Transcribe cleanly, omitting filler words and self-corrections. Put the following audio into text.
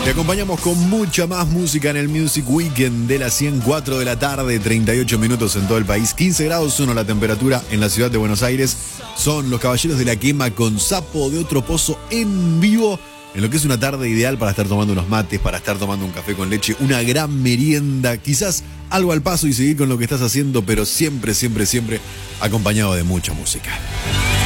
Te acompañamos con mucha más música en el Music Weekend de las 104 de la tarde, 38 minutos en todo el país, 15 grados 1 la temperatura en la ciudad de Buenos Aires. Son los Caballeros de la Quema con Sapo de Otro Pozo en vivo, en lo que es una tarde ideal para estar tomando unos mates, para estar tomando un café con leche, una gran merienda, quizás algo al paso y seguir con lo que estás haciendo, pero siempre, siempre, siempre acompañado de mucha música.